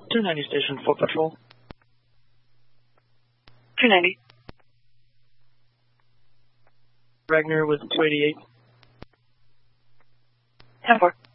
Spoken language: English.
290 station for patrol. 290. Ragnar with 288. 10-4.